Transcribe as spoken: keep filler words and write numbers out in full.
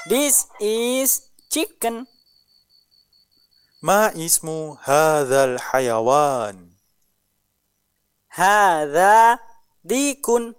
This is chicken. ما اسم هذا الحيوان؟ هذا ديك.